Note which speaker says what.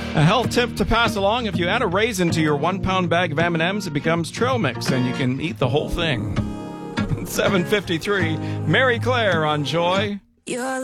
Speaker 1: A health tip to pass along: if you add a raisin to your 1 pound bag of M&Ms, it becomes trail mix, and you can eat the whole thing. 7:53, Mary Claire on Joy.